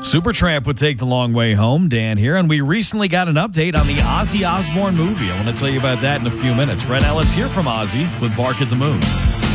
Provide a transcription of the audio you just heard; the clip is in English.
Supertramp would take the long way home. Dan here, and we recently got an update on the Ozzy Osbourne movie. I want to tell you about that in a few minutes. Right now, let's hear from Ozzy with Bark at the Moon.